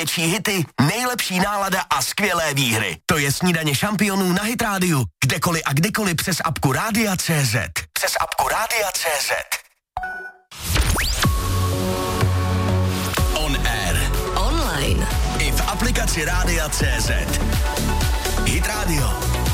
největší hity, nejlepší nálada a skvělé výhry. To je Snídaně šampionů na Hit Radio. Kdekoliv a kdykoliv přes apku Rádia.cz. Přes apku Rádia.cz. On air. Online. I v aplikaci Rádia.cz. Hit Radio.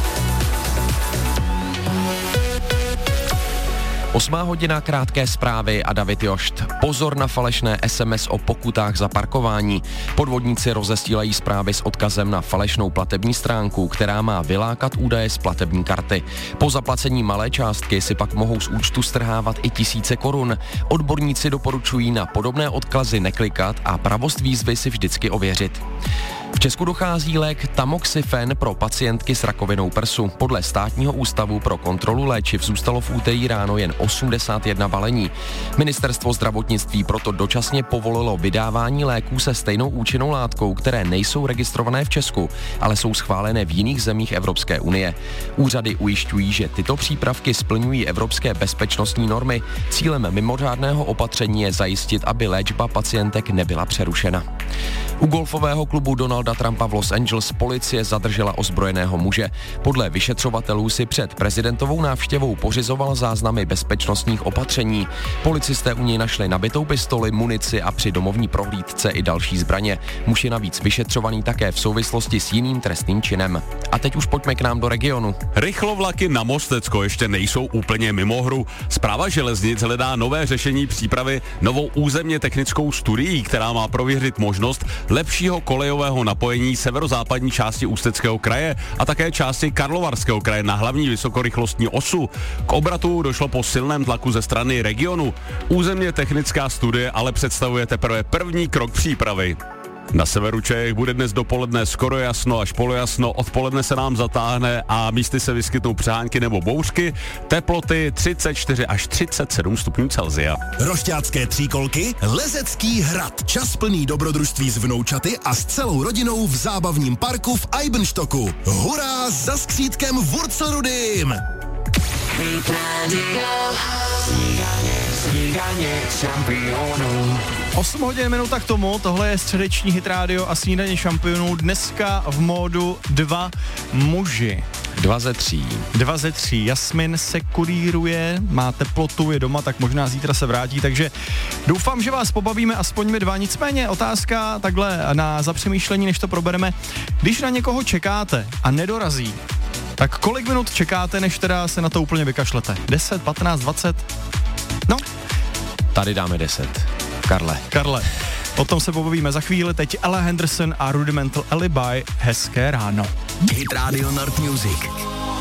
8 hodina, krátké zprávy a David Jošt. Pozor na falešné SMS o pokutách za parkování. Podvodníci rozesílají zprávy s odkazem na falešnou platební stránku, která má vylákat údaje z platební karty. Po zaplacení malé částky si pak mohou z účtu strhávat i tisíce korun. Odborníci doporučují na podobné odkazy neklikat a pravost výzvy si vždycky ověřit. V Česku dochází lék tamoxifen pro pacientky s rakovinou prsu. Podle Státního ústavu pro kontrolu léčiv zůstalo v úterý ráno jen 81 balení. Ministerstvo zdravotnictví proto dočasně povolilo vydávání léků se stejnou účinnou látkou, které nejsou registrované v Česku, ale jsou schválené v jiných zemích Evropské unie. Úřady ujišťují, že tyto přípravky splňují evropské bezpečnostní normy. Cílem mimořádného opatření je zajistit, aby léčba pacientek nebyla přerušena. U golfového klubu Donalda Trumpa v Los Angeles policie zadržela ozbrojeného muže. Podle vyšetřovatelů si před prezidentovou návštěvou pořizoval záznamy bezpečnostních opatření. Policisté u něj našli nabitou pistoli, munici a při domovní prohlídce i další zbraně. Muž je navíc vyšetřovaný také v souvislosti s jiným trestným činem. A teď už pojďme k nám do regionu. Rychlovlaky na Mostecko ještě nejsou úplně mimo hru. Správa železnic hledá nové řešení přípravy novou územně technickou studií, která má prověřit možnost lepšího kolejového napojení severozápadní části Ústeckého kraje a také části Karlovarského kraje na hlavní vysokorychlostní osu. K obratu došlo po silném tlaku ze strany regionu. Územně technická studie ale představuje teprve první krok přípravy. Na severu Čech bude dnes dopoledne skoro jasno až polojasno, odpoledne se nám zatáhne a místy se vyskytnou přehánky nebo bouřky, teploty 34 až 37 stupňů Celsia. Rošťácké tříkolky, Lezecký hrad, čas plný dobrodružství s vnoučaty a s celou rodinou v zábavním parku v Eibenstocku. Hurá za skřítkem Wurzelrudym! Snídaně šampionů. 8 hodin minuta k tomu, tohle je středeční Hit Radio a Snídaně šampionů. Dneska v módu 2 muži. 2 ze 3. 2 ze 3. Jasmin se kuríruje, má teplotu, je doma, tak možná zítra se vrátí, takže doufám, že vás pobavíme aspoň my dva. Nicméně otázka takhle na zapřemýšlení, než to probereme. Když na někoho čekáte a nedorazí, tak kolik minut čekáte, než teda se na to úplně vykašlete? 10, 15, 20? No. Tady dáme 10. Karle. O tom se pobavíme za chvíli, teď Ella Henderson a Rudimental Alibi, hezké ráno. Hit Radio North Music.